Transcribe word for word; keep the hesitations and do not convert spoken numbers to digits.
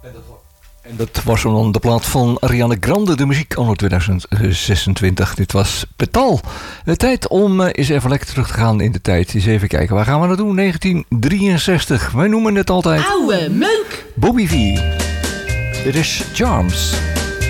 En dat was dan de plaat van Ariana Grande, de muziek anno tweeduizend zesentwintig. Dit was Petal. De tijd om uh, eens even lekker terug te gaan in de tijd. Eens even kijken, waar gaan we naartoe? negentien drieënzestig. Wij noemen het altijd... Oude meuk! Bobby V. Dit is Charms.